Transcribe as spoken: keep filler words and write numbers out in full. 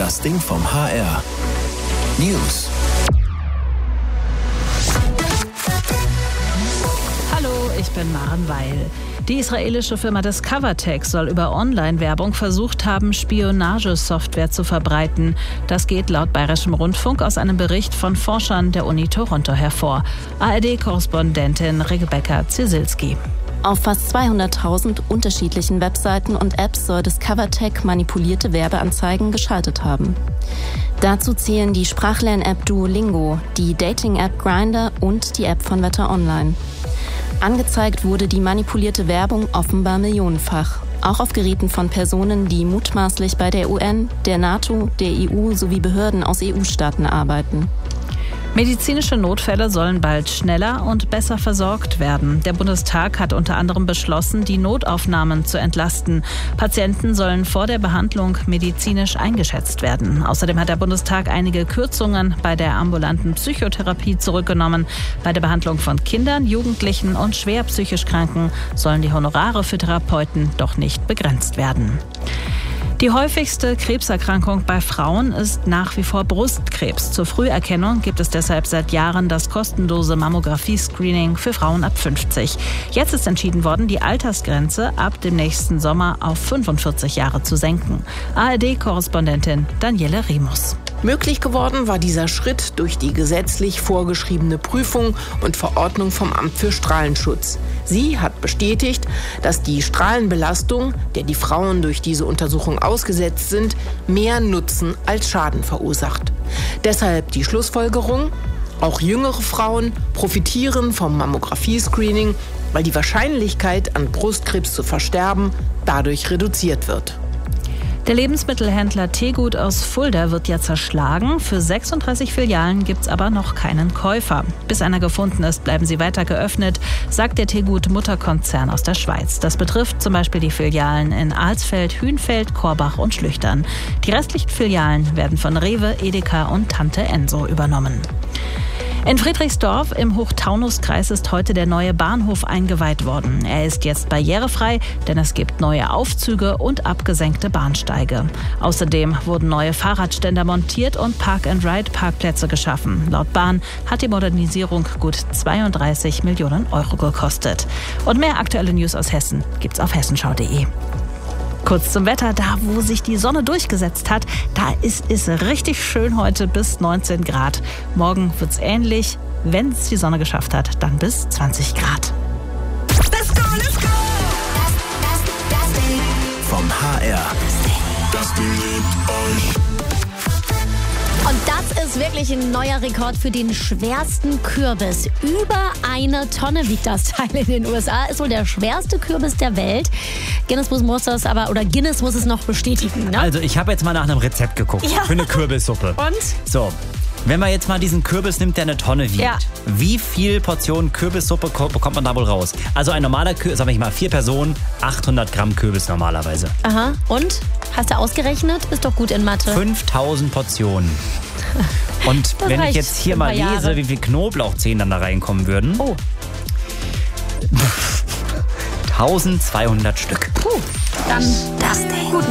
Das Ding vom H R. News. Hallo, ich bin Maren Weil. Die israelische Firma Discovertech soll über Online-Werbung versucht haben, Spionagesoftware zu verbreiten. Das geht laut Bayerischem Rundfunk aus einem Bericht von Forschern der Uni Toronto hervor. A R D-Korrespondentin Rebecca Ziesilski. Auf fast zweihunderttausend unterschiedlichen Webseiten und Apps soll Discovertech manipulierte Werbeanzeigen geschaltet haben. Dazu zählen die Sprachlern-App Duolingo, die Dating-App Grindr und die App von Wetter Online. Angezeigt wurde die manipulierte Werbung offenbar millionenfach, auch auf Geräten von Personen, die mutmaßlich bei der U N, der NATO, der E U sowie Behörden aus E U-Staaten arbeiten. Medizinische Notfälle sollen bald schneller und besser versorgt werden. Der Bundestag hat unter anderem beschlossen, die Notaufnahmen zu entlasten. Patienten sollen vor der Behandlung medizinisch eingeschätzt werden. Außerdem hat der Bundestag einige Kürzungen bei der ambulanten Psychotherapie zurückgenommen. Bei der Behandlung von Kindern, Jugendlichen und schwer psychisch Kranken sollen die Honorare für Therapeuten doch nicht begrenzt werden. Die häufigste Krebserkrankung bei Frauen ist nach wie vor Brustkrebs. Zur Früherkennung gibt es deshalb seit Jahren das kostenlose Mammographie-Screening für Frauen ab fünfzig. Jetzt ist entschieden worden, die Altersgrenze ab dem nächsten Sommer auf fünfundvierzig Jahre zu senken. A R D-Korrespondentin Daniele Remus. Möglich geworden war dieser Schritt durch die gesetzlich vorgeschriebene Prüfung und Verordnung vom Amt für Strahlenschutz. Sie hat bestätigt, dass die Strahlenbelastung, der die Frauen durch diese Untersuchung ausgesetzt sind, mehr Nutzen als Schaden verursacht. Deshalb die Schlussfolgerung: Auch jüngere Frauen profitieren vom Mammographie-Screening, weil die Wahrscheinlichkeit, an Brustkrebs zu versterben, dadurch reduziert wird. Der Lebensmittelhändler Tegut aus Fulda wird ja zerschlagen. Für sechsunddreißig Filialen gibt's aber noch keinen Käufer. Bis einer gefunden ist, bleiben sie weiter geöffnet, sagt der Tegut-Mutterkonzern aus der Schweiz. Das betrifft zum Beispiel die Filialen in Alsfeld, Hünfeld, Korbach und Schlüchtern. Die restlichen Filialen werden von Rewe, Edeka und Tante Enso übernommen. In Friedrichsdorf im Hochtaunuskreis ist heute der neue Bahnhof eingeweiht worden. Er ist jetzt barrierefrei, denn es gibt neue Aufzüge und abgesenkte Bahnsteige. Außerdem wurden neue Fahrradständer montiert und Park-and-Ride-Parkplätze geschaffen. Laut Bahn hat die Modernisierung gut zweiunddreißig Millionen Euro gekostet. Und mehr aktuelle News aus Hessen gibt's auf hessenschau punkt de. Kurz zum Wetter, da wo sich die Sonne durchgesetzt hat, da ist es richtig schön heute bis neunzehn Grad. Morgen wird's ähnlich, wenn es die Sonne geschafft hat, dann bis zwanzig Grad. Let's go, let's go! Das, das, das Ding vom H R. Das Ding liebt euch. Und das ist wirklich ein neuer Rekord für den schwersten Kürbis. Über eine Tonne wiegt das Teil in den U S A. Ist wohl der schwerste Kürbis der Welt. Guinness muss das aber, oder Guinness muss es noch bestätigen, ne? Also ich habe jetzt mal nach einem Rezept geguckt Ja. für eine Kürbissuppe. Und? So, wenn man jetzt mal diesen Kürbis nimmt, der eine Tonne wiegt, Ja. wie viel Portionen Kürbissuppe ko- bekommt man da wohl raus? Also ein normaler Kürbis, sag ich mal, vier Personen, achthundert Gramm Kürbis normalerweise. Aha. Und? Hast du ausgerechnet? Ist doch gut in Mathe. fünftausend Portionen. Und Das wenn ich reicht jetzt hier für mal ein paar lese, Jahre. wie viel Knoblauchzehen dann da reinkommen würden. Oh. eintausendzweihundert Stück. Puh. Dann Das Ding.